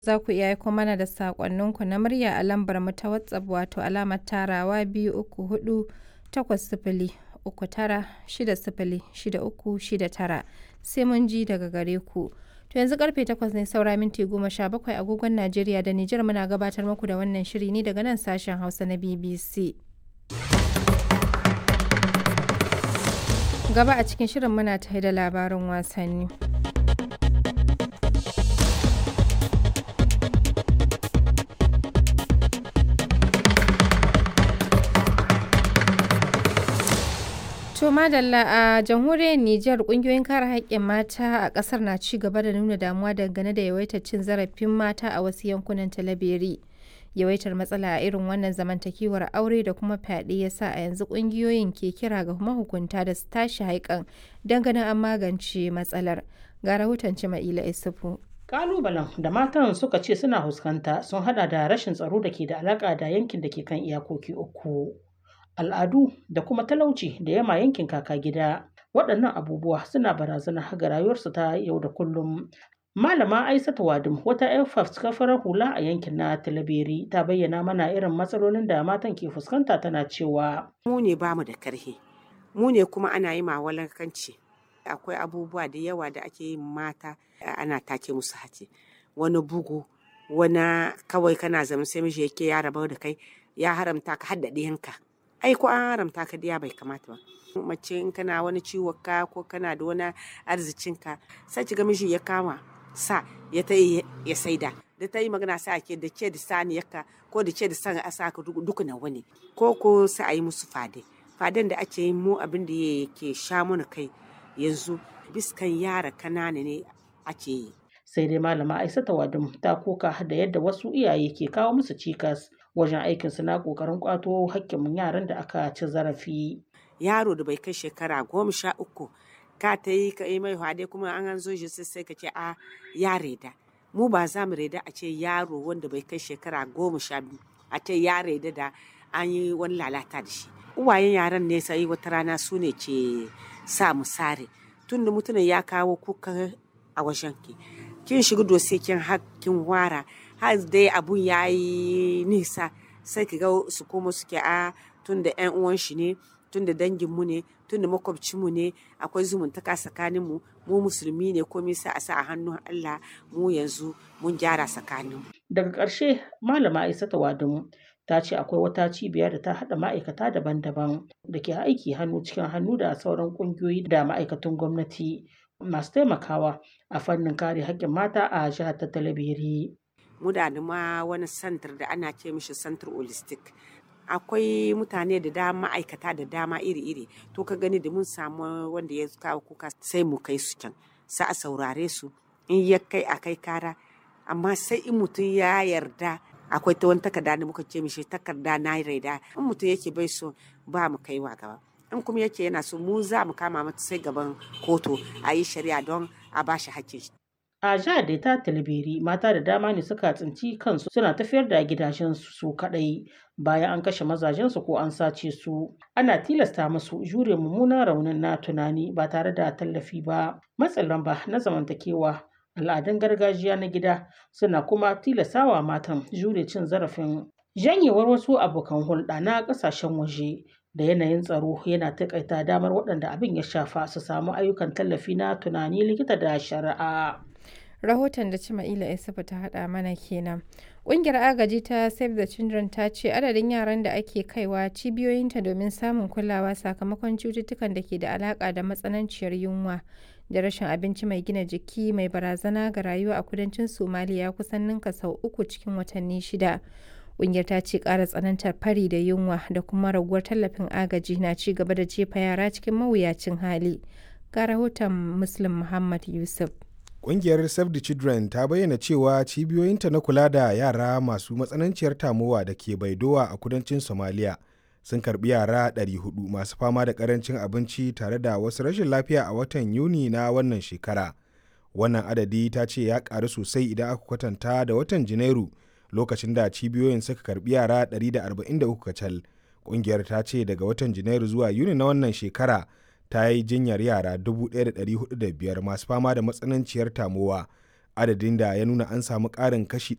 Za ku iya aiko mana da saƙonninku na murya a lambar mu ta WhatsApp wato alamar tarawa 234 sai mun ji daga gare ku. To yanzu karfe 8 ne saura minti 17 agogon Najeriya da Nijar muna gabatar muku da wannan shiri ne daga nan sashen Hausa na BBC. Gaba a cikin shirin muna tare da labarin wasanni. To madalla a jamhuriyar Nijar kungiyoyin kare haƙƙin mata a ƙasar na ci gaba da nuna damuwa dangane da yawaitar cin zarafin mata a wasu yankunan Talabiri. Yawaitar matsala a irin wannan zamantakewar aure da kuma fyaɗe ya sa a yanzu kungiyoyin ke kira ga mahukunta da su tashi haikan don ganin an magance matsalar. Ga rahoton Cima'ila Isufu. Kalubalen da matan suka ce suna fuskanta sun hada da rashin tsaro da ke da alaƙa da yankin da ke kan iyakoki uku. Al'adu da kuma talauci da yama yankin kaka gida waɗannan abubuwa suna barazana ga rayuwarsu ta yau da kullum. Malama Aisatu Wadim wata 'yar fafutukar hula a yankin na Talabiri ta bayyana mana irin matsalolin da matan ke fuskanta tana cewa mu ne bamu da karhi mu ne kuma ana yi mawalankanci akwai abubuwa da yawa da ake yin mata ana take musu hace wani bugu wani kawai kana zama sai miji yake ya rabar da kai ya haramta ka haddade yanka ai ko an haramta ka diya bai kamata ba mace in kana wani ciwon ka ko kana da wani arzikin ka sai kiga miji ya kama sa ya ta ya saida da ta yi magana sa ake da ke da saniyarka ko da ke da san a saka duka na wani ko sai a yi musu faden da ake yi mu abin da yake sha mana kai yanzu biskan yara kanana ne ake yi. Sai dai malama Aisata Wadim ta koka da yadda wasu iyaye ke kawo musu cikas wajen aikinsu na kokarin kwato hakkin yaran da aka ci zarafi. Yaro da bai kai shekara 13 ka ta yi ka yi mai hade kuma an zo shi sai ka ce a ya reda. Mu ba za mu reda a ce yaro wanda bai kai shekara 12 a ce ya reda da an yi wani lalata da shi. Uwayen yaran ne sai wata rana su ne ke sa mu sare tun da mutumin ya kawo kuka a wajen ki. Kin shiga dose kin hakkin wara har dai abun ya yi nisa sai ki ga su koma suke a tun da 'yan uwan shi ne tun da danginmu ne tun da makwabcinmu ne akwai zumuntaka tsakaninmu mu musulmi ne komai sai a sa a hannun Allah mu yanzu mun gyara tsakaninmu. Daga ƙarshe malama Aisata Wadamu ta ce akwai wata cibiya da ta haɗa ma'aikata daban-daban da ke aiki hannu cikin hannu da sauran ƙungiyoyi da ma'aikatan gwamnati masu taimakawa a fannin kare haƙƙin mata a jihar ta Talabiri. Mu da ma wani santar da ana ce mishi santar holistic akwai mutane da dama ma'aikata da dama iri-iri to ka gani da mun samu wanda ya kawo kuka sai mu kai su can sai a saurare su in ya kai a kai kara amma sai in mutum ya yarda akwai ta wani takarda da muka ce mishi takarda na raida in mutum yake bai so ba mu kaiwa gaba in kuma yake yana so mu za mu kama mata sai gaban kotu a yi shari'a don a ba shi hakkin shi. A jihar da ta Talabiri mata da dama ne suka tsinci kansu suna tafiyar da gidajensu su kaɗai bayan an kashe mazajensu ko an sace su. Ana tilasta musu jure mummunan raunin na tunani ba tare da tallafi ba. Matsin lamba na zamantakewa al'adun gargajiya na gida suna kuma tilastawa matan jure cin zarafin. Janyewar wasu abokan hulɗa na ƙasashen waje da yanayin tsaro yana taƙaita damar waɗanda abin ya shafa su samu ayyukan tallafi na tunani likita da shari'a. Rahoton da Cima'ila Isufu ta haɗa mana kenan. Ƙungiyar agaji ta Save the Children ta ce adadin yaran da ake kaiwa cibiyoyinta domin samun kulawa sakamakon cututtukan da ke da alaƙa da matsananciyar yunwa da rashin abinci mai gina jiki mai barazana ga rayuwa a kudancin Somaliya kusan ninka sau 3 cikin watanni 6. Ƙungiyar ta ce ƙara tsanantar fari da yunwa da kuma raguwar tallafin agaji na ci gaba da jefa yara cikin mawuyacin hali. Ga rahoton Muslim Muhammad Yusuf. Ƙungiyar Save the Children ta bayyana cewa cibiyoyinta na kula da yara masu matsananciyar tamowa da ke Baidowa a kudancin Somalia sun karbi yara 400 masu fama da ƙarancin abinci tare da wasu rashin lafiya a watan Yuni na wannan shekara. Wannan adadi ta ce ya ƙaru sosai idan aka kwatanta da watan Janairu lokacin da cibiyoyin suka karbi yara 143 kacal. Ƙungiyar ta ce daga watan Janairu zuwa Yuni na wannan shekara ta yi jinyar yara 1,405 masu fama da matsananciyar tamowa, adadin da ya nuna an samu ƙarin kashi